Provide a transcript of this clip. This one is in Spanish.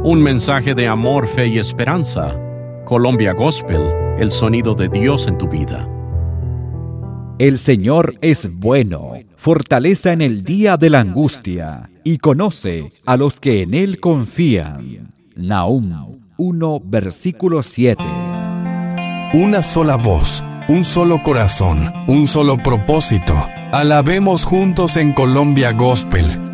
Un mensaje de amor, fe y esperanza. Colombia Gospel, el sonido de Dios en tu vida. El Señor es bueno, fortaleza en el día de la angustia, y conoce a los que en Él confían. Nahum 1, versículo 7. Una sola voz, un solo corazón, un solo propósito. Alabemos juntos en Colombia Gospel.